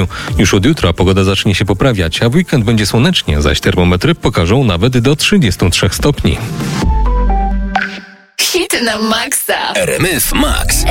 tygodniu. Już od jutra pogoda zacznie się poprawiać, a w weekend będzie słonecznie, zaś termometry pokażą nawet do 33 stopni. Hit na maksa. RMF Max.